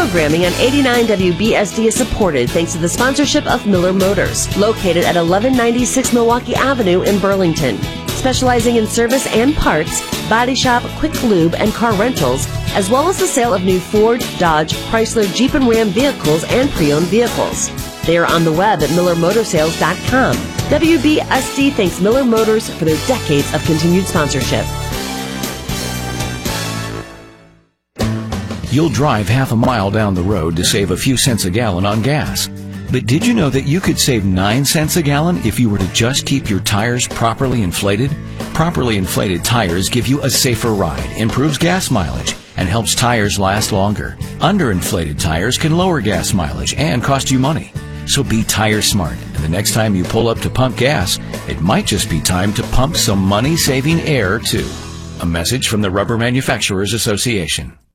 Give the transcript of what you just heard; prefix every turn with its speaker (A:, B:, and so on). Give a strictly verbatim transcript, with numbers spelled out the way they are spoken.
A: programming on eighty-nine W B S D is supported thanks to the sponsorship of Miller Motors, located at eleven ninety-six Milwaukee Avenue in Burlington. Specializing in service and parts, body shop, quick lube, and car rentals, as well as the sale of new Ford, Dodge, Chrysler, Jeep, and Ram vehicles and pre-owned vehicles. They are on the web at miller motor sales dot com. W B S D thanks Miller Motors for their decades of continued sponsorship.
B: You'll drive half a mile down the road to save a few cents a gallon on gas. But did you know that you could save nine cents a gallon if you were to just keep your tires properly inflated? Properly inflated tires give you a safer ride, improves gas mileage, and helps tires last longer. Underinflated tires can lower gas mileage and cost you money. So be tire smart, and the next time you pull up to pump gas, it might just be time to pump some money-saving air, too. A message from the Rubber Manufacturers Association.